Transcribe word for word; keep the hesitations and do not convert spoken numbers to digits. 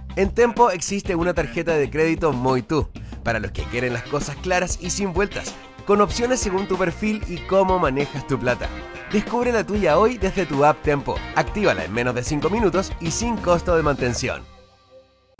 En Tempo existe una tarjeta de crédito Muy Tú, para los que quieren las cosas claras y sin vueltas, con opciones según tu perfil y cómo manejas tu plata. Descubre la tuya hoy desde tu app Tempo. Actívala en menos de cinco minutos y sin costo de mantención.